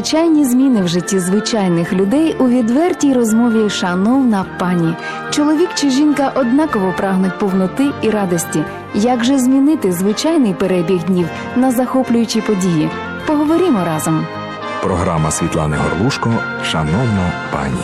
звичайні зміни в житті звичайних людей у відвертій розмові «Шановна пані». Чоловік чи жінка однаково прагнуть повноти і радості. Як же змінити звичайний перебіг днів на захоплюючі події? Поговоримо разом. Програма Світлани Горлушко «Шановна пані».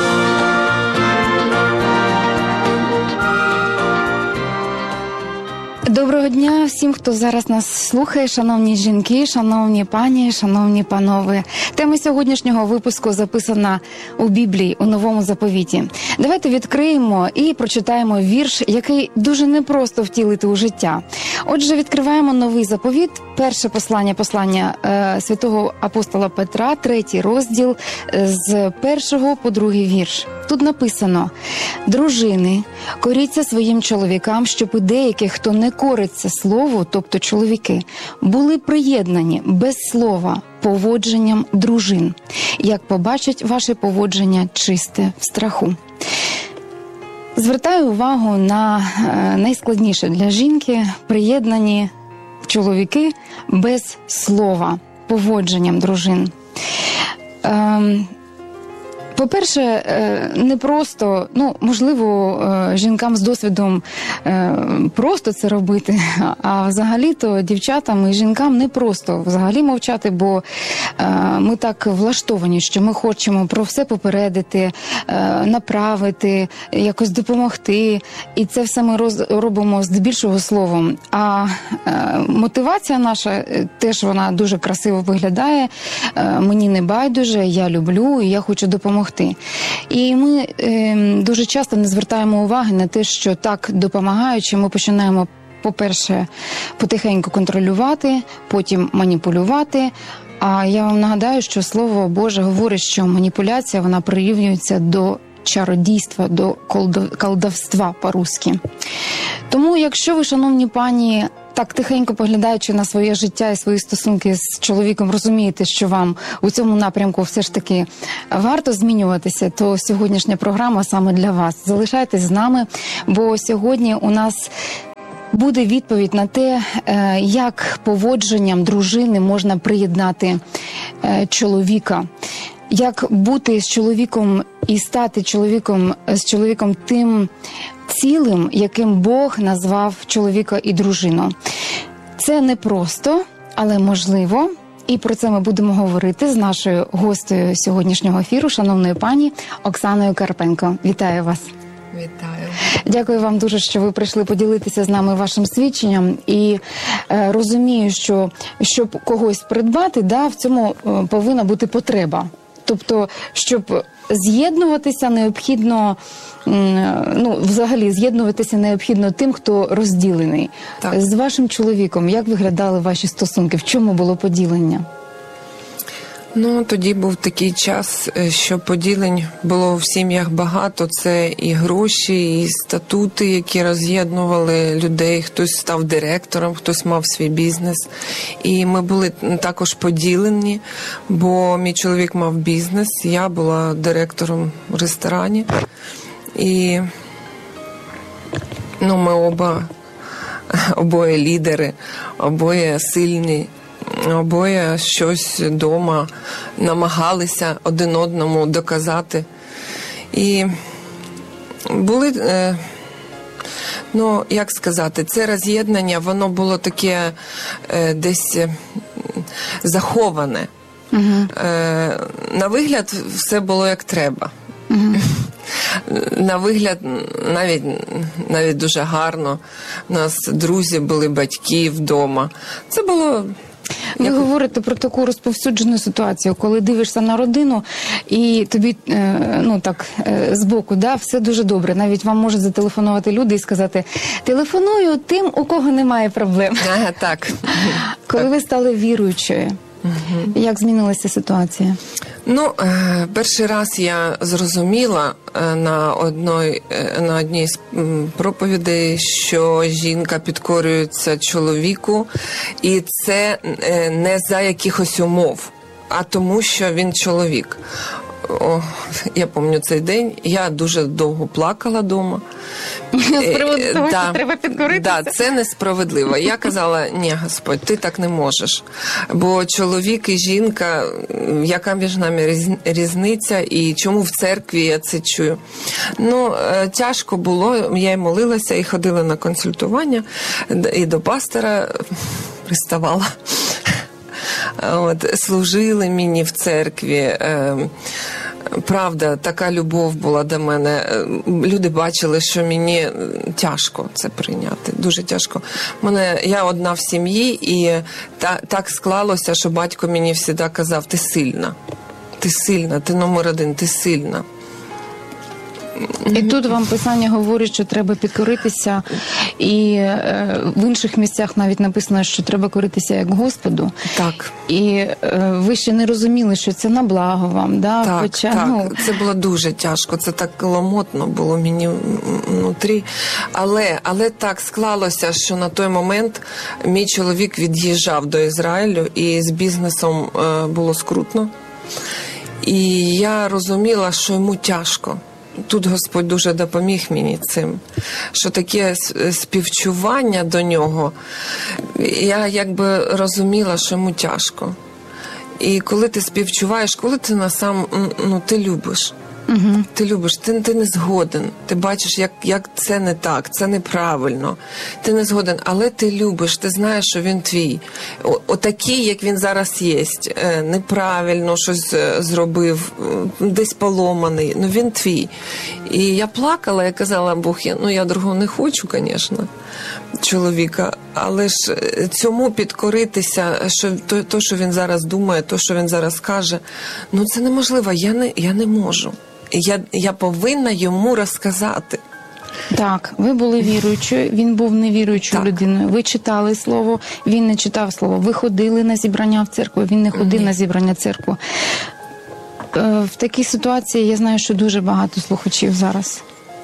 Доброго дня всім, хто зараз нас слухає, шановні жінки, шановні пані, шановні панове. Тема сьогоднішнього випуску записана у Біблії, у Новому Заповіті. Давайте відкриємо і прочитаємо вірш, який дуже непросто втілити у життя. Отже, відкриваємо Новий Заповіт, перше послання святого апостола Петра, 3 розділ, з 1 по 2 вірш. Тут написано: «Дружини, коріться своїм чоловікам, щоб і деяких, хто не кориться слову, тобто чоловіки, були приєднані без слова поводженням дружин, як побачать ваше поводження чисте в страху». Звертаю увагу на найскладніше для жінки – приєднані чоловіки без слова поводженням дружин. По-перше, не просто, можливо, жінкам з досвідом просто це робити, а взагалі-то дівчатам і жінкам не просто взагалі мовчати, бо ми так влаштовані, що ми хочемо про все попередити, направити, якось допомогти, і це все ми робимо здебільшого словом. А мотивація наша теж вона дуже красиво виглядає, мені не байдуже, я люблю і я хочу допомогти. І ми дуже часто не звертаємо уваги на те, що так допомагаючи, ми починаємо, по-перше, потихеньку контролювати, потім маніпулювати. А я вам нагадаю, що Слово Боже говорить, що маніпуляція, вона прирівнюється до чародійства, до колдовства по-русски. Тому, якщо ви, шановні пані, так тихенько поглядаючи на своє життя і свої стосунки з чоловіком, розумієте, що вам у цьому напрямку все ж таки варто змінюватися, то сьогоднішня програма саме для вас. Залишайтесь з нами, бо сьогодні у нас буде відповідь на те, як поводженням дружини можна приєднати чоловіка. Як бути з чоловіком і стати з чоловіком тим цілим, яким Бог назвав чоловіка і дружину. Це непросто, але можливо. І про це ми будемо говорити з нашою гостею сьогоднішнього ефіру, шановною пані Оксаною Карпенко. Вітаю вас. Вітаю. Дякую вам дуже, що ви прийшли поділитися з нами вашим свідченням. І розумію, що щоб когось придбати, в цьому повинна бути потреба. Тобто, щоб з'єднуватися необхідно, взагалі з'єднуватися необхідно тим, хто розділений. Так. З вашим чоловіком, як виглядали ваші стосунки? В чому було поділення? Тоді був такий час, що поділень було в сім'ях багато. Це і гроші, і статути, які роз'єднували людей. Хтось став директором, хтось мав свій бізнес. І ми були також поділені, бо мій чоловік мав бізнес, я була директором в ресторані. І ми обоє лідери, обоє сильні. Обоє щось вдома намагалися один одному доказати. І були, як сказати, це роз'єднання, воно було таке десь заховане. Угу. На вигляд все було як треба. Угу. На вигляд навіть дуже гарно. У нас друзі були, батьки вдома. Це було... Ви говорите про таку розповсюджену ситуацію, коли дивишся на родину і тобі, збоку, все дуже добре. Навіть вам можуть зателефонувати люди і сказати: телефоную тим, у кого немає проблем. Так. Коли ви стали віруючою, як змінилася ситуація? Перший раз я зрозуміла на одній з проповідей, що жінка підкорюється чоловіку, і це не за якихось умов, а тому, що він чоловік. я пам'ятаю цей день, я дуже довго плакала вдома. З приводу того, що треба підкоритися? Да, це несправедливо. Я казала, ні, Господь, ти так не можеш. Бо чоловік і жінка, яка між нами різниця, і чому в церкві я це чую? Ну, тяжко було, я й молилася, і ходила на консультування, і до пастора приставала. Служили мені в церкві. Правда, така любов була до мене. Люди бачили, що мені тяжко це прийняти. Дуже тяжко. Я одна в сім'ї, і так склалося, що батько мені завжди казав: ти сильна, ти номер один, ти сильна. І тут вам Писання говорить, що треба підкоритися, і в інших місцях навіть написано, що треба коритися як Господу. Так. І ви ще не розуміли, що це на благо вам, да? Так, Хоча, так. Це було дуже тяжко, це так ломотно було мені внутрі. Але так склалося, що на той момент мій чоловік від'їжджав до Ізраїлю, і з бізнесом було скрутно. І я розуміла, що йому тяжко. Тут Господь дуже допоміг мені цим, що таке співчування до нього, я якби розуміла, що йому тяжко. І коли ти співчуваєш, коли ти ти любиш, ти любиш, ти не згоден, ти бачиш, як це не так, це неправильно, ти не згоден, але ти любиш, ти знаєш, що він твій. Отакий, як він зараз є, неправильно щось зробив, десь поломаний, він твій. І я плакала, я казала: Бог, я другого не хочу, звісно, чоловіка, але ж цьому підкоритися, що то, що він зараз думає, то, що він зараз каже, це неможливо, я не можу. Я повинна йому розказати. Так, ви були віруючою, він був невіруючою людиною. Ви читали слово, він не читав слово. Ви ходили на зібрання в церкву, він не ходив на зібрання в церкву. В такій ситуації я знаю, що дуже багато слухачів зараз.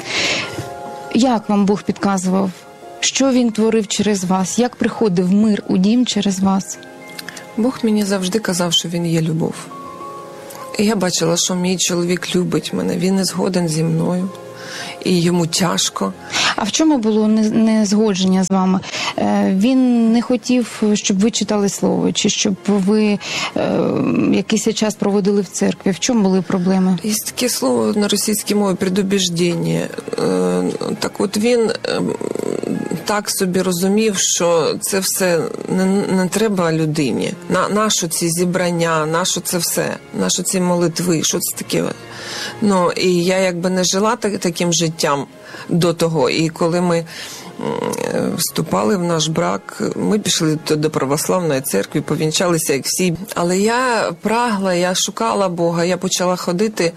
Як вам Бог підказував? Що він творив через вас? Як приходив мир у дім через вас? Бог мені завжди казав, що він є любов. І я бачила, що мій чоловік любить мене, він не згоден зі мною, і йому тяжко. А в чому було незгодження з вами? Він не хотів, щоб ви читали слово, чи щоб ви якийсь час проводили в церкві? В чому були проблеми? Є таке слово на російській мові «предубіждення». Так от він так собі розумів, що це все не треба людині. Нащо ці зібрання, нащо це все, нащо ці молитви, що це таке? І я якби не жила таким життям до того. І коли ми вступали в наш брак, ми пішли до православної церкви, повінчалися як всі. Але я прагла, я шукала Бога, я почала ходити,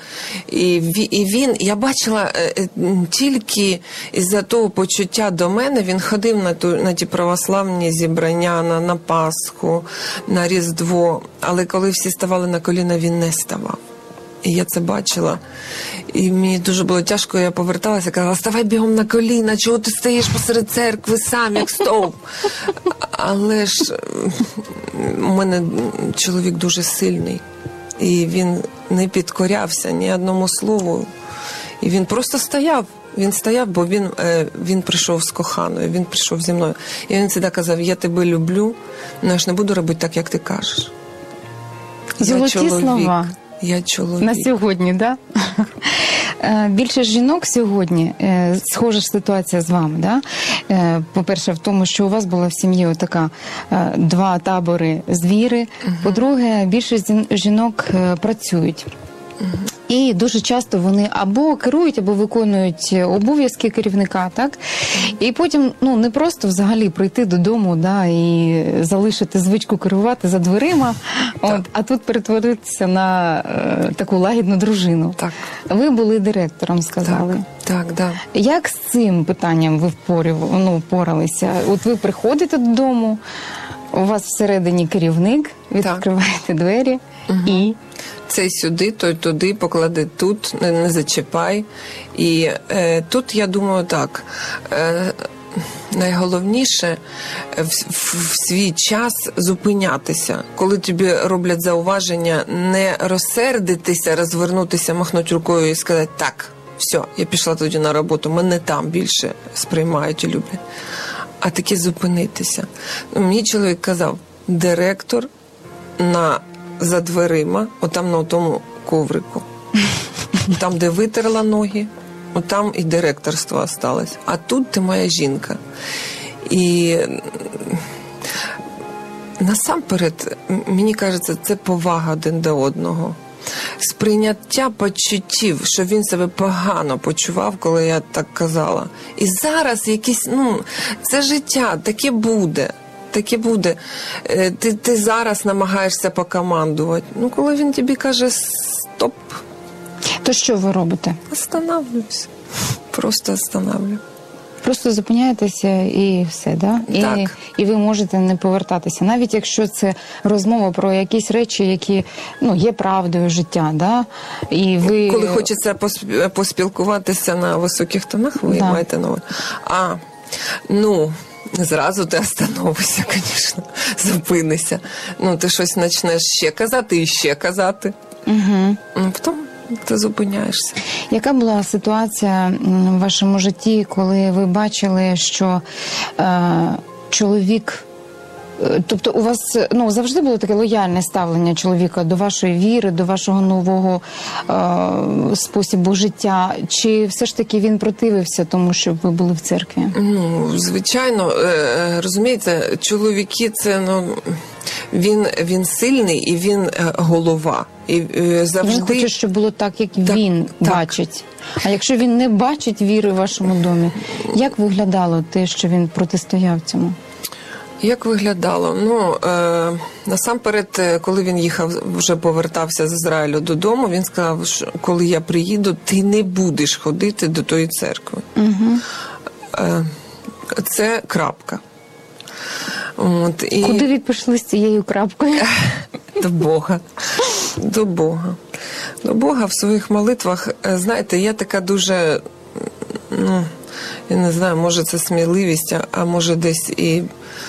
і я бачила тільки із-за того почуття до мене, він ходив на ті православні зібрання, на Пасху, на Різдво, але коли всі ставали на коліна, він не ставав. І я це бачила. І мені дуже було тяжко, я поверталася, казала: ставай бігом на коліна, чого ти стоїш посеред церкви сам, як стовп? Але ж у мене чоловік дуже сильний. І він не підкорявся ні одному слову. І він просто стояв. Він стояв, бо він прийшов з коханою, він прийшов зі мною. І він завжди казав: я тебе люблю, але я ж не буду робити так, як ти кажеш. Золоті слова. Я чоловік. На сьогодні, так? Да? Більше жінок сьогодні, схожа ж ситуація з вами, да? По-перше, в тому, що у вас була в сім'ї така два табори з віри. По-друге, більшість жінок працюють. І дуже часто вони або керують, або виконують обов'язки керівника, так? І потім, не просто взагалі прийти додому, да, і залишити звичку керувати за дверима, а тут перетворитися на таку лагідну дружину. Так. Ви були директором, сказали. Так, да. Як з цим питанням ви впоралися? От ви приходите додому, у вас всередині керівник, відкриваєте двері і... Цей сюди, той туди, поклади тут, не зачіпай. І тут я думаю так, найголовніше в свій час зупинятися. Коли тобі роблять зауваження, не розсердитися, розвернутися, махнути рукою і сказати: так, все, я пішла тоді на роботу, мене там більше сприймають і люблять. А таки зупинитися. Мій чоловік казав: директор за дверима, отам на тому коврику, там, де витерла ноги, отам і директорство осталось. А тут ти моя жінка. І насамперед, мені кажеться, це повага один до одного. Сприйняття почуттів, що він себе погано почував, коли я так казала. І зараз якісь, це життя, таке буде. Таке буде. Ти зараз намагаєшся покомандувати. Коли він тобі каже: стоп. То що ви робите? Останавливаюся. Просто останавливаю. Просто зупиняєтеся і все, да? Так. І ви можете не повертатися. Навіть якщо це розмова про якісь речі, які є правдою життя, да? І ви... Коли хочеться поспілкуватися на високих тонах, ви маєте на увазі. Зразу ти остановишся, звісно, зупинися. Ти щось почнеш ще казати і ще казати. Угу. Потім ти зупиняєшся. Яка була ситуація в вашому житті, коли ви бачили, що чоловік... Тобто у вас завжди було таке лояльне ставлення чоловіка до вашої віри, до вашого нового способу життя? Чи все ж таки він противився тому, щоб ви були в церкві? Звичайно, розумієте, чоловіки це, він сильний і він голова. І завжди... Він хоче, щоб було так, як він бачить. А якщо він не бачить віри в вашому домі, як виглядало те, що він протистояв цьому? Як виглядало? Насамперед, коли він вже повертався з Ізраїлю додому, він сказав, що коли я приїду, ти не будеш ходити до тої церкви. Угу. Це крапка. Куди ви пішли з цією крапкою? До Бога. До Бога. До Бога в своїх молитвах. Знаєте, я така дуже, я не знаю, може це сміливість, а може десь і...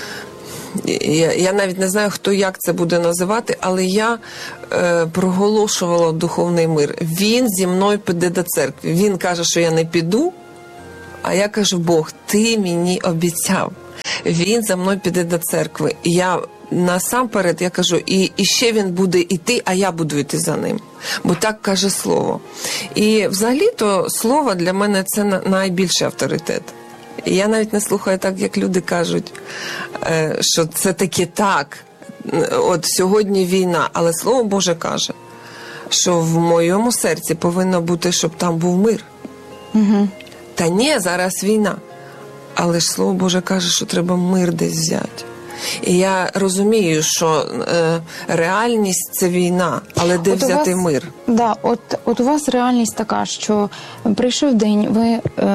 Я навіть не знаю, хто як це буде називати, але я проголошувала духовний мир. Він зі мною піде до церкви. Він каже, що я не піду, а я кажу: Бог, ти мені обіцяв. Він за мною піде до церкви. І я насамперед, я кажу, і ще він буде йти, а я буду йти за ним. Бо так каже Слово. І взагалі-то Слово для мене це найбільший авторитет. І я навіть не слухаю так, як люди кажуть, що це таки так. От сьогодні війна, але Слово Боже каже, що в моєму серці повинно бути, щоб там був мир. Угу. Та ні, зараз війна. Але ж Слово Боже каже, що треба мир десь взяти. І я розумію, що реальність – це війна, але де взяти мир? Да, от у вас реальність така, що прийшов день, ви...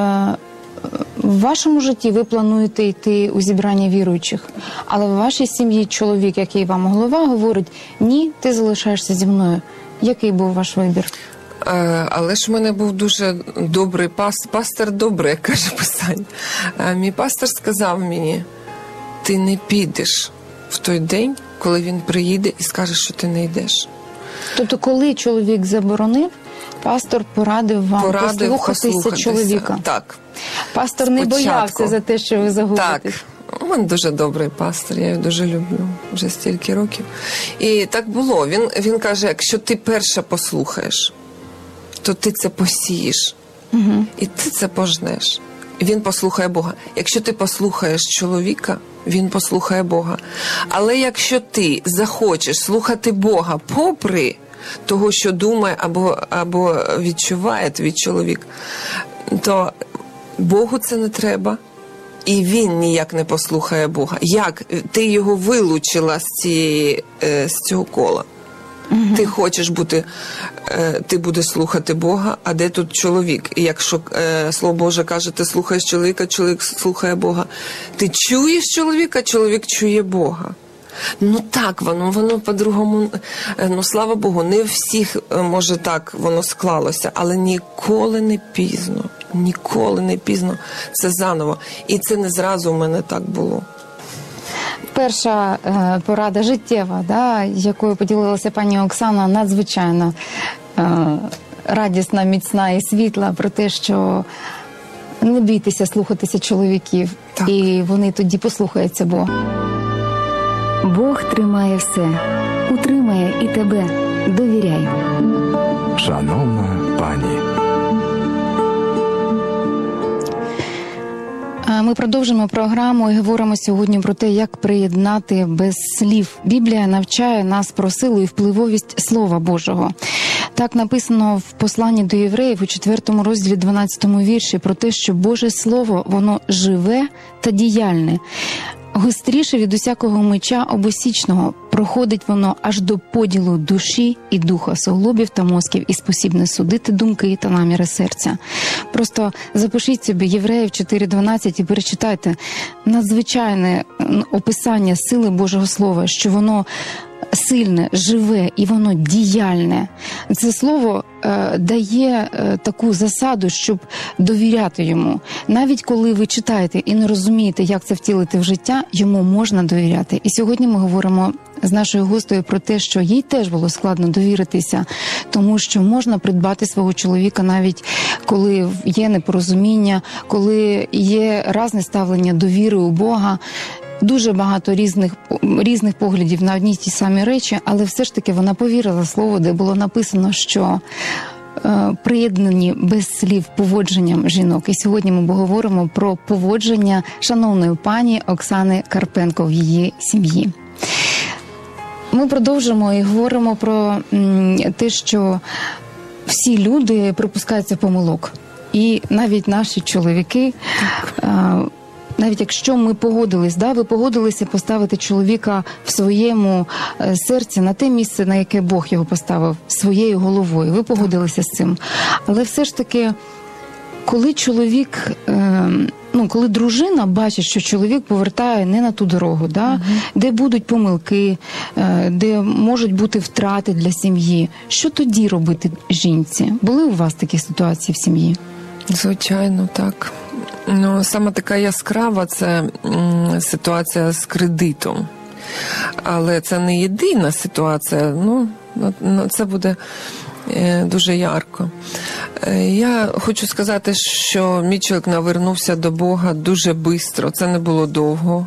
В вашому житті ви плануєте йти у зібрання віруючих, але в вашій сім'ї чоловік, який вам голова, говорить: ні, ти залишаєшся зі мною. Який був ваш вибір? Але ж в мене був дуже добрий пастор, добрий, як каже Писання. Мій пастор сказав мені: ти не підеш в той день, коли він приїде і скаже, що ти не йдеш. Тобто, коли чоловік заборонив, пастор порадив вам послухатися чоловіка? Так. Пастор не боявся за те, що ви заговорите? Так. У мене дуже добрий пастор, я його дуже люблю вже стільки років. І так було. Він каже: якщо ти перша послухаєш, то ти це посієш. Угу. І ти це пожнеш. Він послухає Бога. Якщо ти послухаєш чоловіка, він послухає Бога. Але якщо ти захочеш слухати Бога попри того, що думає або відчуває твій чоловік, то Богу це не треба. І він ніяк не послухає Бога. Як? Ти його вилучила з цього кола. Угу. Ти хочеш бути, ти будеш слухати Бога, а де тут чоловік? І якщо Слово Боже каже, ти слухаєш чоловіка, чоловік слухає Бога. Ти чуєш чоловіка, чоловік чує Бога. Так, воно по-другому, слава Богу, не всіх, може так, воно склалося, але ніколи не пізно. ніколи не пізно, це заново. І це не зразу у мене так було. Перша порада життєва, да, якою поділилася пані Оксана, надзвичайно радісна, міцна і світла, про те, що не бійтеся слухатися чоловіків, Так. і вони тоді послухаються Бога. Бог тримає все, утримає і тебе. Довіряй. Шановна пані. Ми продовжимо програму і говоримо сьогодні про те, як приєднати без слів. Біблія навчає нас про силу і впливовість Слова Божого. Так написано в посланні до євреїв у 4 розділі 12 вірші про те, що Боже Слово, воно живе та діяльне. Гостріше від усякого меча обосічного, проходить воно аж до поділу душі і духа, суглобів та мозків, і спосібне судити думки та наміри серця. Просто запишіть собі Євреїв 4.12 і перечитайте надзвичайне описання сили Божого Слова, що воно сильне, живе і воно діяльне. Це слово дає таку засаду, щоб довіряти йому. Навіть коли ви читаєте і не розумієте, як це втілити в життя, йому можна довіряти. І сьогодні ми говоримо з нашою гостею про те, що їй теж було складно довіритися, тому що можна придбати свого чоловіка навіть коли є непорозуміння, коли є різне ставлення до віри у Бога. Дуже багато різних поглядів на одні й ті самі речі, але все ж таки вона повірила слову, де було написано, що приєднані без слів поводженням жінок. І сьогодні ми говоримо про поводження шановної пані Оксани Карпенко в її сім'ї. Ми продовжимо і говоримо про те, що всі люди припускаються помилок. І навіть наші чоловіки, навіть якщо ми погодились, ви погодилися поставити чоловіка в своєму серці на те місце, на яке Бог його поставив, своєю головою. Ви погодилися з цим. Але все ж таки, коли чоловік, коли дружина бачить, що чоловік повертає не на ту дорогу, де будуть помилки, де можуть бути втрати для сім'ї, що тоді робити жінці? Були у вас такі ситуації в сім'ї? Звичайно, так. Саме така яскрава – це ситуація з кредитом. Але це не єдина ситуація, це буде дуже ярко. Я хочу сказати, що мій чоловік навернувся до Бога дуже швидко, це не було довго.